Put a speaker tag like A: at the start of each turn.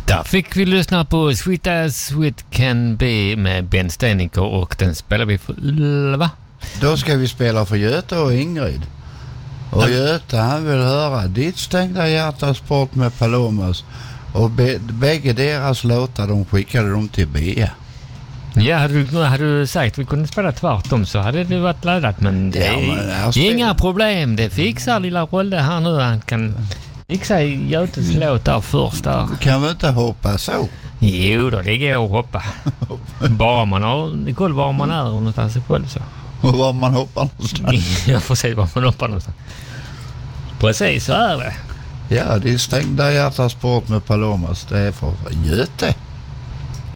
A: Där fick vi lyssna på Sweet As Sweet Can Be med Ben Steniker och den spelar vi för Ylva.
B: Då ska vi spela för Göte och Ingrid. Och Göte, han vill höra Ditt stängda hjärtas bort med Palomas. Och bägge deras låtar, de skickade dem till Bea.
A: Ja, hade du sagt att vi kunde spela tvärtom så hade det varit laddat. Men det är inga problem. Det fixar lilla Rolle här nu. Han kan fixa Götes låt där först där.
B: Kan vi inte hoppa så?
A: Jo då, det går att hoppa. Bara man har koll var man är någonstans sig själv så.
B: Och var man hoppar någonstans.
A: Jag får se var man hoppar någonstans. Precis så är det.
B: Ja, det är stängda hjärtas bort med Palomas. Det är för Göte.